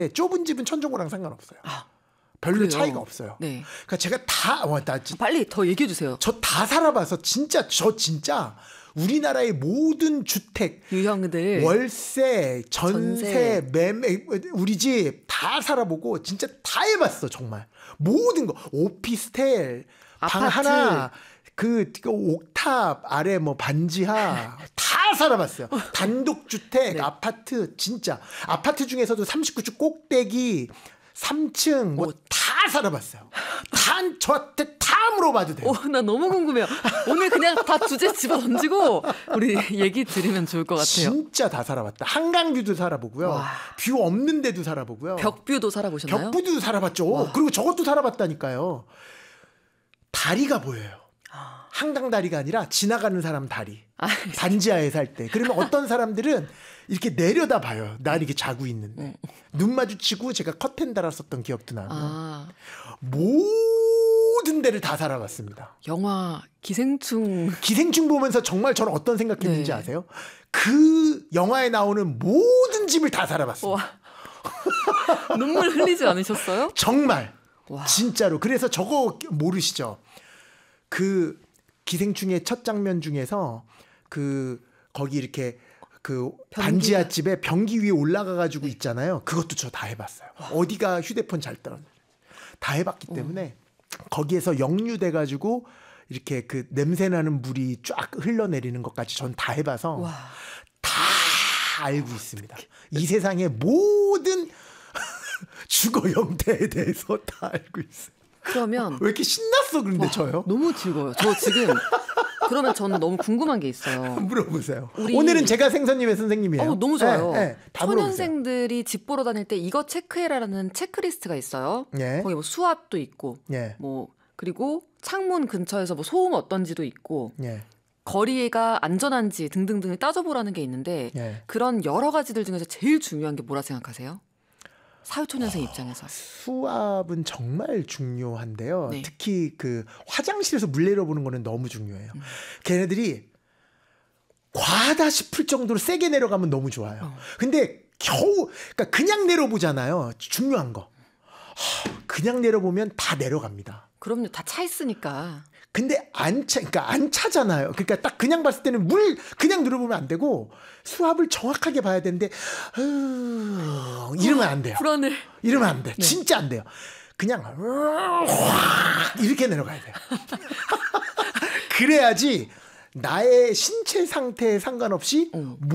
좁은 집은 천정고랑 상관없어요. 별로 그래요? 차이가 없어요. 네. 그러니까 제가 빨리 더 얘기해 주세요. 저 다 살아봐서 진짜 우리나라의 모든 주택, 유형들, 월세, 전세, 매매, 우리 집 다 살아보고 진짜 다 해봤어. 정말 모든 거. 오피스텔, 방 아파트. 하나, 그 옥탑 아래 뭐 반지하 다 살아봤어요. 단독주택, 네. 아파트, 진짜 아파트 중에서도 39층 꼭대기 3층 뭐 다 살아봤어요. 저한테 다 물어봐도 돼요. 나 너무 궁금해요. 오늘 그냥 다 주제 집어 던지고 우리 얘기 들으면 좋을 것 같아요. 진짜 다 살아봤다. 한강뷰도 살아보고요. 와. 뷰 없는 데도 살아보고요. 벽뷰도 살아보셨나요? 벽뷰도 살아봤죠. 와. 그리고 저것도 살아봤다니까요. 다리가 보여요. 한강 다리가 아니라 지나가는 사람 다리. 반지하에 살 때. 그러면 어떤 사람들은 이렇게 내려다 봐요. 난 이렇게 자고 있는데. 눈 마주치고 제가 커튼 달았었던 기억도 나고. 모든 데를 다 살아봤습니다. 영화 기생충 보면서 정말 저는 어떤 생각했는지 네. 아세요? 그 영화에 나오는 모든 집을 다 살아봤습니다. 와. 눈물 흘리지 않으셨어요? 정말. 와. 진짜로. 그래서 저거 모르시죠? 그 기생충의 첫 장면 중에서 거기 이렇게 반지하 집에 변기 위에 올라가 가지고 있잖아요. 그것도 저 다 해봤어요. 어디가 휴대폰 잘 떨어져. 다 해봤기 때문에 거기에서 역류돼 가지고 이렇게 그 냄새나는 물이 쫙 흘러내리는 것까지 전 다 해봐서 와. 다 알고 있습니다. 이 세상의 모든 주거 형태에 대해서 다 알고 있어요. 그러면 왜 이렇게 신났어 그런데 저요? 너무 즐거워요. 저 지금 그러면 저는 너무 궁금한 게 있어요. 물어보세요. 오늘은 제가 생선님의 선생님이에요. 너무 좋아요. 다 물어보세요. 초년생들이 집 보러 다닐 때 이거 체크해라라는 체크리스트가 있어요. 예. 거기 뭐 수압도 있고, 예. 뭐 그리고 창문 근처에서 뭐 소음 어떤지도 있고, 예. 거리가 안전한지 등등등을 따져보라는 게 있는데 예. 그런 여러 가지들 중에서 제일 중요한 게 뭐라 생각하세요? 사회초년생 입장에서. 수압은 정말 중요한데요. 네. 특히 그 화장실에서 물 내려보는 거는 너무 중요해요. 걔네들이 과하다 싶을 정도로 세게 내려가면 너무 좋아요. 근데 그러니까 그냥 내려보잖아요. 중요한 거. 그냥 내려보면 다 내려갑니다. 그럼요. 다 차 있으니까. 근데 그러니까 안 차잖아요. 그러니까 딱 그냥 봤을 때는 물 그냥 눌러보면 안 되고 수압을 정확하게 봐야 되는데 이러면 안 돼요. 불안해. 이러면 안 돼. 진짜 안 돼요. 그냥 이렇게 내려가야 돼요. 그래야지 나의 신체 상태에 상관없이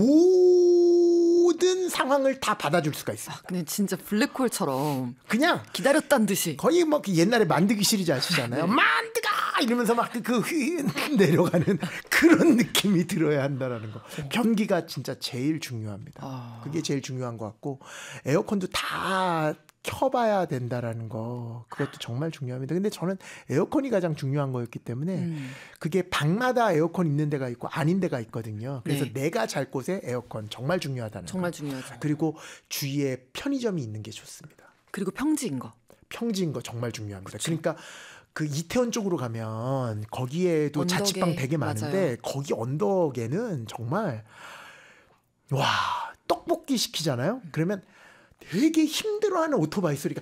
모든 상황을 다 받아줄 수가 있어요. 그냥 진짜 블랙홀처럼 그냥 기다렸단 듯이. 거의 뭐 옛날에 만드기 시리즈 아시잖아요. 만드가 이러면서 막 내려가는 그런 느낌이 들어야 한다라는 거. 변기가 진짜 제일 중요합니다. 그게 제일 중요한 것 같고 에어컨도 다 켜봐야 된다라는 거 그것도 정말 중요합니다. 근데 저는 에어컨이 가장 중요한 거였기 때문에 그게 방마다 에어컨 있는 데가 있고 아닌 데가 있거든요. 그래서 네. 내가 잘 곳에 에어컨 정말 중요하다는 정말 거. 중요하죠. 그리고 주위에 편의점이 있는 게 좋습니다. 그리고 평지인 거. 평지인 거 정말 중요합니다. 그러니까 그 이태원 쪽으로 가면 거기에도 언덕에, 자취방 되게 많은데 맞아요. 거기 언덕에는 정말 와 떡볶이 시키잖아요. 그러면 되게 힘들어하는 오토바이 소리가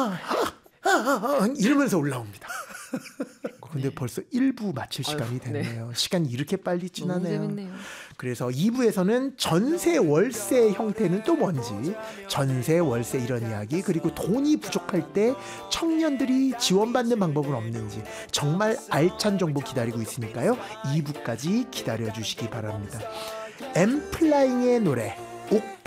이러면서 올라옵니다. 근데 벌써 1부 마칠 시간이 됐네요. 시간이 이렇게 빨리 너무 지나네요. 재밌네요. 그래서 2부에서는 전세 월세 형태는 또 뭔지, 전세 월세 이런 이야기, 그리고 돈이 부족할 때 청년들이 지원받는 방법은 없는지 정말 알찬 정보 기다리고 있으니까요. 2부까지 기다려주시기 바랍니다. 엠플라잉의 노래